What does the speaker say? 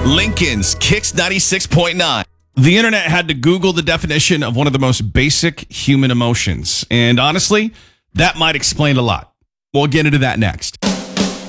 Lincoln's Kicks 96.9. The internet had to Google the definition of one of the most basic human emotions. And honestly, that might explain a lot. We'll get into that next.